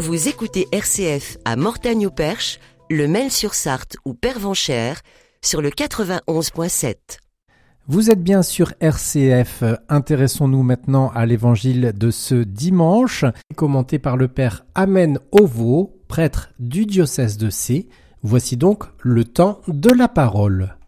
Vous écoutez RCF à Mortagne-au-Perche, le Mail-sur-Sarthe ou Pervenchères sur le 91.7. Vous êtes bien sur RCF. Intéressons-nous maintenant à l'évangile de ce dimanche, commenté par le père Amen Ovo, prêtre du diocèse de Sées. Voici donc le temps de la parole.